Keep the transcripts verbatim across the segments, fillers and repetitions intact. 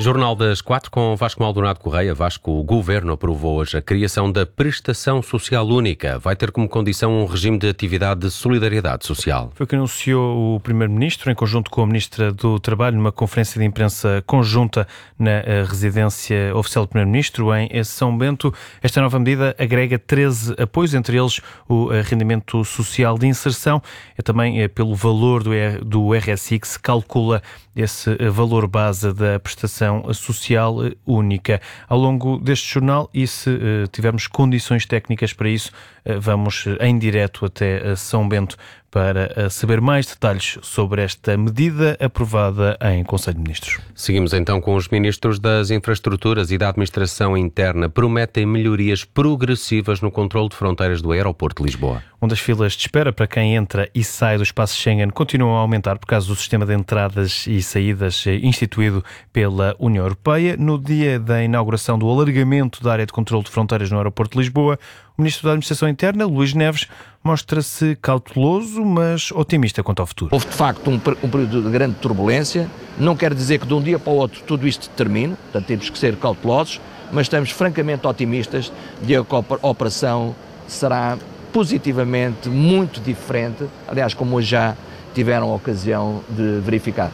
Jornal das Quatro com Vasco Maldonado Correia. Vasco, o Governo aprovou hoje a criação da Prestação Social Única. Vai ter como condição um regime de atividade de solidariedade social. Foi o que anunciou o Primeiro-Ministro, em conjunto com a Ministra do Trabalho, numa conferência de imprensa conjunta na residência oficial do Primeiro-Ministro, em São Bento. Esta nova medida agrega treze apoios, entre eles o rendimento social de inserção. É também pelo valor do R S I que se calcula esse valor base da prestação social única. Ao longo deste jornal, e se uh, tivermos condições técnicas para isso, uh, vamos em direto até uh, São Bento para uh, saber mais detalhes sobre esta medida aprovada em Conselho de Ministros. Seguimos então com os ministros das Infraestruturas e da Administração Interna. Prometem melhorias progressivas no controle de fronteiras do aeroporto de Lisboa. Onde as filas de espera para quem entra e sai do espaço Schengen continuam a aumentar por causa do sistema de entradas e saídas instituído pela União Europeia. No dia da inauguração do alargamento da área de controle de fronteiras no aeroporto de Lisboa, o Ministro da Administração Interna, Luís Neves, mostra-se cauteloso, mas otimista quanto ao futuro. Houve, de facto, um, um período de grande turbulência. Não quer dizer que de um dia para o outro tudo isto termine, portanto temos que ser cautelosos, mas estamos francamente otimistas de que a operação será positivamente muito diferente, aliás, como hoje já tiveram a ocasião de verificar.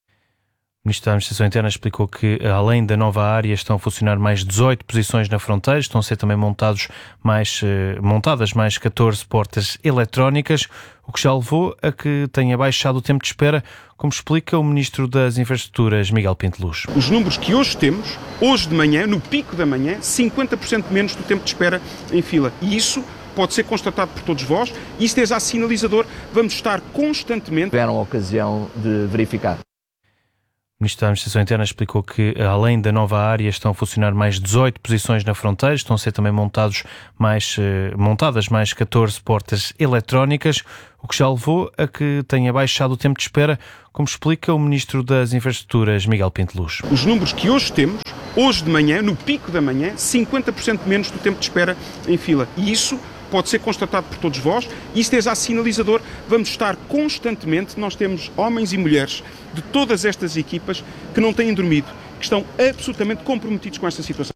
O Ministro da Administração Interna explicou que, além da nova área, estão a funcionar mais dezoito posições na fronteira, estão a ser também montados mais, montadas mais catorze portas eletrónicas, o que já levou a que tenha baixado o tempo de espera, como explica o Ministro das Infraestruturas, Miguel Pinto Luz. Os números que hoje temos, hoje de manhã, no pico da manhã, cinquenta por cento menos do tempo de espera em fila. E isso pode ser constatado por todos vós, e isto é já sinalizador, vamos estar constantemente... Tiveram a ocasião de verificar. O Ministro da Administração Interna explicou que, além da nova área, estão a funcionar mais dezoito posições na fronteira, estão a ser também montados mais, montadas mais catorze portas eletrónicas, o que já levou a que tenha baixado o tempo de espera, como explica o Ministro das Infraestruturas, Miguel Pinto Luz. Os números que hoje temos, hoje de manhã, no pico da manhã, cinquenta por cento menos do tempo de espera em fila. E isso pode ser constatado por todos vós, e isto é já sinalizador, vamos estar constantemente, nós temos homens e mulheres de todas estas equipas que não têm dormido, que estão absolutamente comprometidos com esta situação.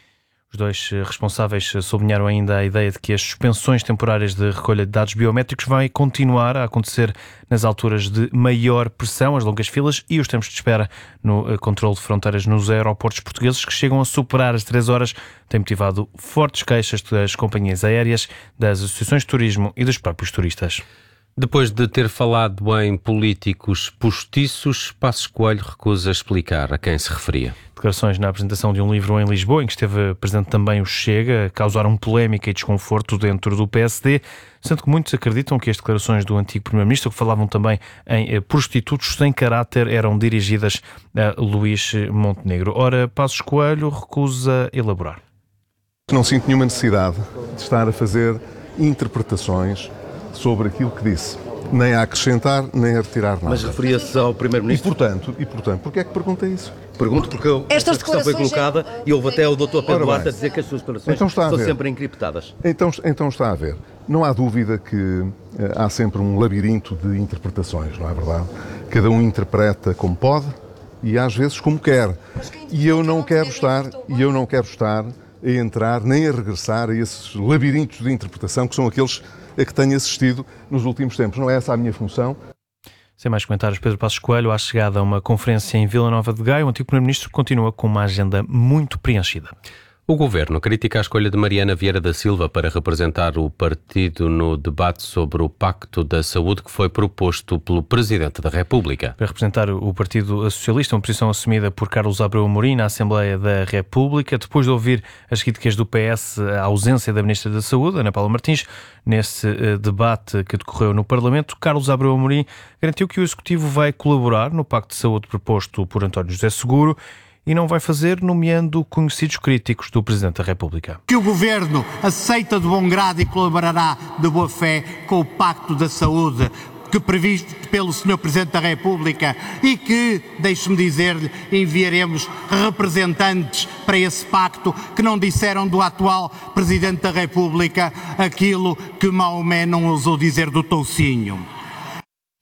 Os dois responsáveis sublinharam ainda a ideia de que as suspensões temporárias de recolha de dados biométricos vai continuar a acontecer nas alturas de maior pressão, as longas filas e os tempos de espera no controle de fronteiras nos aeroportos portugueses, que chegam a superar as três horas, tem motivado fortes queixas das companhias aéreas, das associações de turismo e dos próprios turistas. Depois de ter falado em políticos postiços, Passos Coelho recusa explicar a quem se referia. Declarações na apresentação de um livro em Lisboa, em que esteve presente também o Chega, causaram polémica e desconforto dentro do P S D, sendo que muitos acreditam que as declarações do antigo Primeiro-Ministro, que falavam também em prostitutos sem caráter, eram dirigidas a Luís Montenegro. Ora, Passos Coelho recusa elaborar. Não sinto nenhuma necessidade de estar a fazer interpretações sobre aquilo que disse, nem a acrescentar, nem a retirar nada. Mas referia-se ao Primeiro-Ministro? E portanto, e portanto, porquê é que pergunta isso? Pergunto porque eu, esta questão foi colocada é... e houve até o doutor Pedro Duarte a dizer que as suas declarações então são sempre encriptadas. Então, então está a ver. Não há dúvida que uh, há sempre um labirinto de interpretações, não é verdade? Cada um interpreta como pode e às vezes como quer. E eu não quero estar, e eu não quero estar a entrar nem a regressar a esses labirintos de interpretação que são aqueles a que tenho assistido nos últimos tempos. Não é essa a minha função. Sem mais comentários, Pedro Passos Coelho, à chegada a uma conferência em Vila Nova de Gaia, o antigo Primeiro-Ministro continua com uma agenda muito preenchida. O Governo critica a escolha de Mariana Vieira da Silva para representar o partido no debate sobre o Pacto da Saúde que foi proposto pelo Presidente da República. Para representar o Partido Socialista, uma posição assumida por Carlos Abreu Amorim na Assembleia da República, depois de ouvir as críticas do P S à ausência da Ministra da Saúde, Ana Paula Martins, nesse debate que decorreu no Parlamento, Carlos Abreu Amorim garantiu que o Executivo vai colaborar no Pacto de Saúde proposto por António José Seguro e não vai fazer nomeando conhecidos críticos do Presidente da República. Que o Governo aceita de bom grado e colaborará de boa fé com o Pacto da Saúde que previsto pelo senhor Presidente da República e que, deixe-me dizer-lhe, enviaremos representantes para esse pacto que não disseram do atual Presidente da República aquilo que Maomé não ousou dizer do toucinho.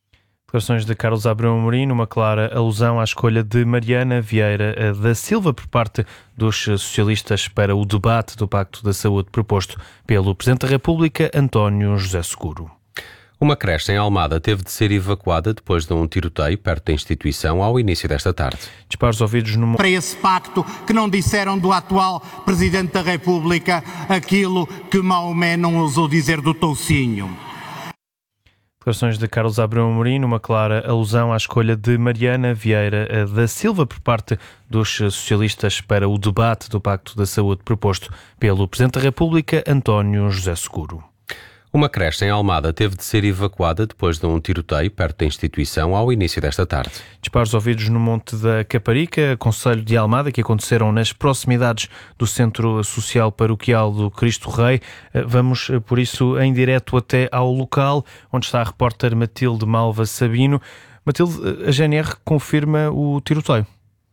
Declarações de Carlos Abreu Amorim, numa clara alusão à escolha de Mariana Vieira da Silva por parte dos socialistas para o debate do Pacto da Saúde proposto pelo Presidente da República, António José Seguro. Uma creche em Almada teve de ser evacuada depois de um tiroteio perto da instituição ao início desta tarde. Disparos ouvidos no... Para esse pacto que não disseram do atual Presidente da República aquilo que Maomé não ousou dizer do toucinho. Declarações de Carlos Abreu Amorim, numa clara alusão à escolha de Mariana Vieira da Silva por parte dos socialistas para o debate do Pacto da Saúde proposto pelo Presidente da República, António José Seguro. Uma creche em Almada teve de ser evacuada depois de um tiroteio perto da instituição ao início desta tarde. Disparos ouvidos no Monte da Caparica, concelho de Almada, que aconteceram nas proximidades do Centro Social Paroquial do Cristo Rei. Vamos, por isso, em direto até ao local onde está a repórter Matilde Malva Sabino. Matilde, a G N R confirma o tiroteio.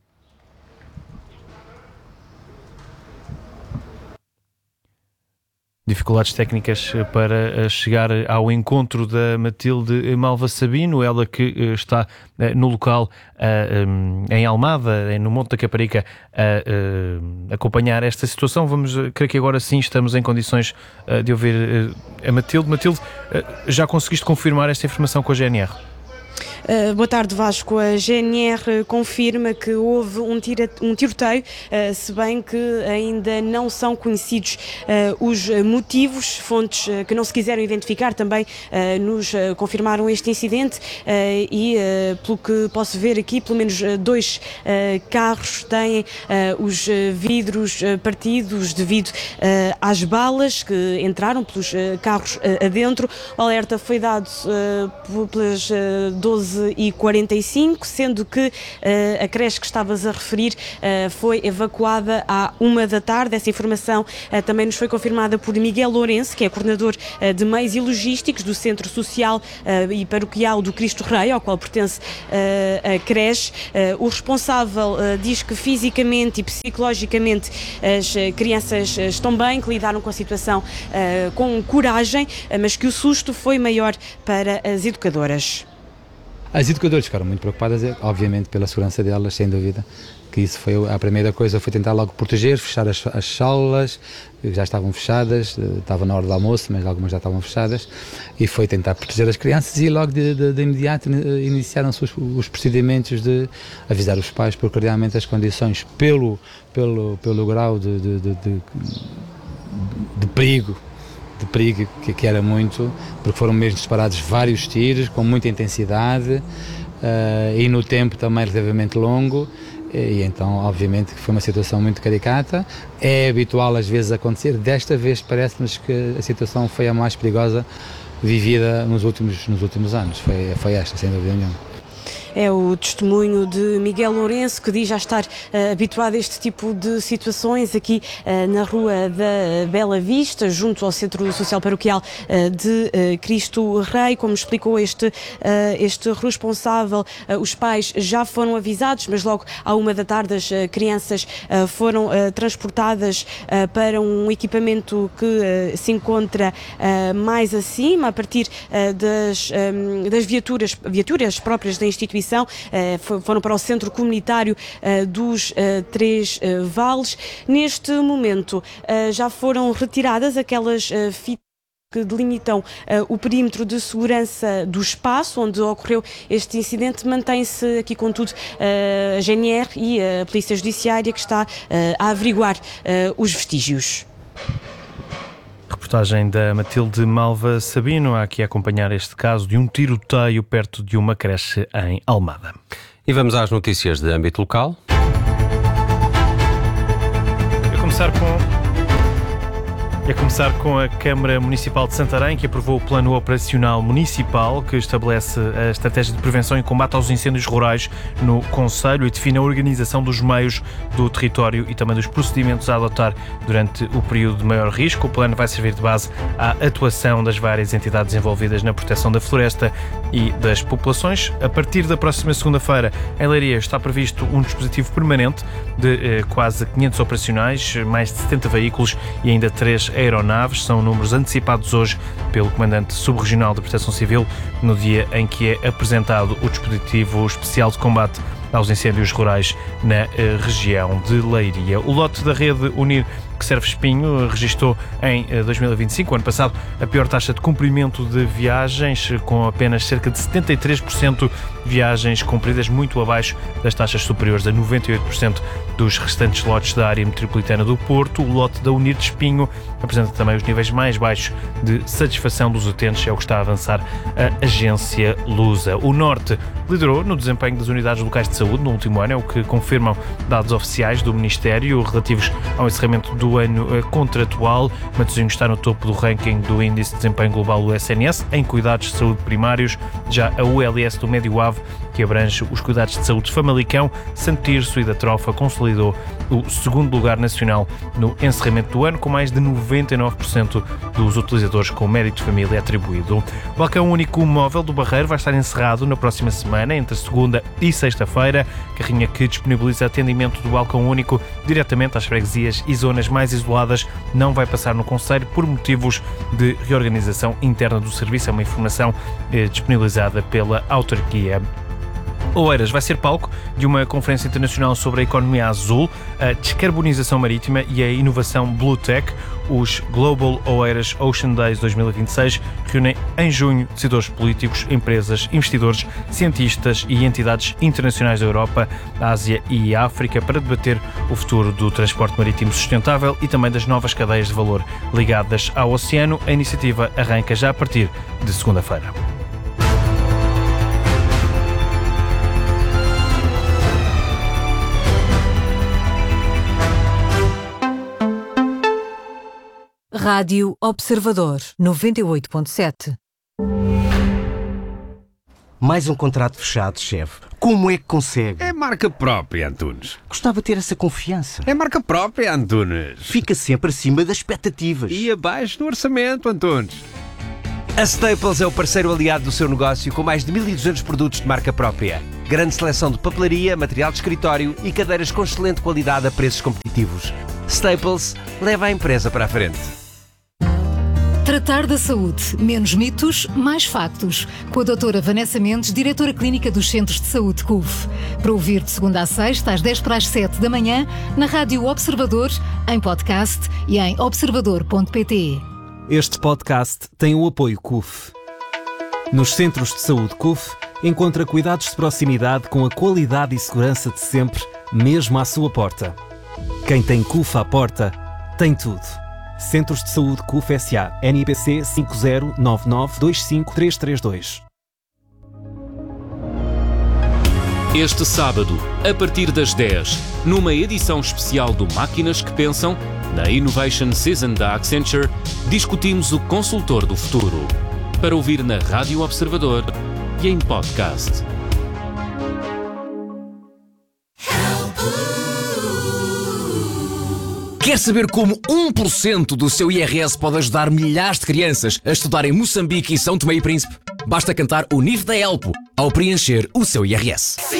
Dificuldades técnicas para chegar ao encontro da Matilde Malva Sabino, ela que está no local em Almada, no Monte da Caparica, a acompanhar esta situação. Vamos, creio que agora sim estamos em condições de ouvir a Matilde. Matilde, já conseguiste confirmar esta informação com a G N R? Uh, boa tarde, Vasco. A G N R confirma que houve um, tira, um tiroteio, uh, se bem que ainda não são conhecidos uh, os motivos. Fontes uh, que não se quiseram identificar também uh, nos uh, confirmaram este incidente uh, e, uh, pelo que posso ver aqui, pelo menos uh, dois uh, carros têm uh, os vidros uh, partidos devido uh, às balas que entraram pelos uh, carros uh, adentro. O alerta foi dado uh, pelas uh, doze e quarenta e cinco, sendo que uh, a creche que estavas a referir uh, foi evacuada à uma da tarde. Essa informação uh, também nos foi confirmada por Miguel Lourenço, que é coordenador uh, de meios e logísticos do Centro Social uh, e Paroquial do Cristo Rei, ao qual pertence uh, a creche. Uh, o responsável uh, diz que fisicamente e psicologicamente as uh, crianças uh, estão bem, que lidaram com a situação uh, com coragem, uh, mas que o susto foi maior para as educadoras. As educadoras ficaram muito preocupadas, obviamente, pela segurança delas, sem dúvida, que isso foi a primeira coisa, foi tentar logo proteger, fechar as, as salas, já estavam fechadas, estava na hora do almoço, mas algumas já estavam fechadas, e foi tentar proteger as crianças e logo de, de, de imediato iniciaram-se os, os procedimentos de avisar os pais, porque realmente as condições, pelo, pelo, pelo grau de, de, de, de, de perigo, de perigo que, que era muito, porque foram mesmo disparados vários tiros com muita intensidade uh, e no tempo também relativamente longo, e então obviamente que foi uma situação muito caricata. É habitual às vezes acontecer, desta vez parece-nos que a situação foi a mais perigosa vivida nos últimos, nos últimos anos, foi, foi esta, sem dúvida nenhuma. É o testemunho de Miguel Lourenço, que diz já estar uh, habituado a este tipo de situações aqui uh, na Rua da Bela Vista, junto ao Centro Social Paroquial uh, de uh, Cristo Rei. Como explicou este, uh, este responsável, uh, os pais já foram avisados, mas logo à uma da tarde as uh, crianças uh, foram uh, transportadas uh, para um equipamento que uh, se encontra uh, mais acima, a partir uh, das, um, das viaturas, viaturas próprias da instituição. Foram para o centro comunitário dos Três Vales. Neste momento já foram retiradas aquelas fitas que delimitam o perímetro de segurança do espaço onde ocorreu este incidente. Mantém-se aqui, contudo, a G N R e a Polícia Judiciária, que está a averiguar os vestígios. Reportagem da Matilde Malva Sabino, a aqui acompanhar este caso de um tiroteio perto de uma creche em Almada. E vamos às notícias de âmbito local. A começar com... A começar com a Câmara Municipal de Santarém, que aprovou o Plano Operacional Municipal, que estabelece a estratégia de prevenção e combate aos incêndios rurais no concelho e define a organização dos meios do território e também dos procedimentos a adotar durante o período de maior risco. O plano vai servir de base à atuação das várias entidades envolvidas na proteção da floresta e das populações. A partir da próxima segunda-feira, em Leiria, está previsto um dispositivo permanente de eh, quase quinhentos operacionais, mais de setenta veículos e ainda três aeronaves. São números antecipados hoje pelo Comandante Subregional de Proteção Civil, no dia em que é apresentado o dispositivo especial de combate aos incêndios rurais na uh, região de Leiria. O lote da rede Unir que serve Espinho registrou em dois mil e vinte e cinco, ano passado, a pior taxa de cumprimento de viagens, com apenas cerca de setenta e três por cento de viagens cumpridas, muito abaixo das taxas superiores a noventa e oito por cento dos restantes lotes da área metropolitana do Porto. O lote da Unir de Espinho apresenta também os níveis mais baixos de satisfação dos utentes, é o que está a avançar a agência Lusa. O Norte liderou no desempenho das unidades locais de saúde no último ano, é o que confirmam dados oficiais do Ministério relativos ao encerramento do ano contratual. Matosinhos está no topo do ranking do Índice de Desempenho Global do S N S em cuidados de saúde primários. Já a U L S do Médio Ave, que abrange os cuidados de saúde de Famalicão, Santo Tirso e da Trofa, consolidou o segundo lugar nacional no encerramento do ano, com mais de noventa e nove por cento dos utilizadores com médico de família atribuído. O balcão único móvel do Barreiro vai estar encerrado na próxima semana, entre segunda e sexta-feira. Carrinha que disponibiliza atendimento do balcão único diretamente às freguesias e zonas mais isoladas não vai passar no concelho por motivos de reorganização interna do serviço. É uma informação eh, disponibilizada pela autarquia. Oeiras vai ser palco de uma conferência internacional sobre a economia azul, a descarbonização marítima e a inovação Blue Tech. Os Global Oeiras Ocean Days dois mil e vinte e seis reúnem em junho decisores políticos, empresas, investidores, cientistas e entidades internacionais da Europa, Ásia e África para debater o futuro do transporte marítimo sustentável e também das novas cadeias de valor ligadas ao oceano. A iniciativa arranca já a partir de segunda-feira. Rádio Observador, noventa e oito ponto sete. Mais um contrato fechado, chefe. Como é que consegue? É marca própria, Antunes. Gostava de ter essa confiança. É marca própria, Antunes. Fica sempre acima das expectativas. E abaixo do orçamento, Antunes. A Staples é o parceiro aliado do seu negócio, com mais de mil e duzentos produtos de marca própria. Grande seleção de papelaria, material de escritório e cadeiras com excelente qualidade a preços competitivos. Staples leva a empresa para a frente. Tratar da saúde. Menos mitos, mais factos. Com a doutora Vanessa Mendes, diretora clínica dos Centros de Saúde C U F. Para ouvir de segunda a sexta, às dez para as sete da manhã, na Rádio Observador, em podcast e em observador ponto pt. Este podcast tem o apoio C U F. Nos Centros de Saúde C U F, encontra cuidados de proximidade com a qualidade e segurança de sempre, mesmo à sua porta. Quem tem C U F à porta, tem tudo. Centros de Saúde C U F S A, N I B C cinco zero nove nove dois cinco três três dois. Este sábado, a partir das dez, numa edição especial do Máquinas que Pensam, na Innovation Season da Accenture, discutimos o consultor do futuro. Para ouvir na Rádio Observador e em podcast. Quer saber como um por cento do seu I R S pode ajudar milhares de crianças a estudar em Moçambique e São Tomé e Príncipe? Basta cantar o N I F da Elpo ao preencher o seu I R S.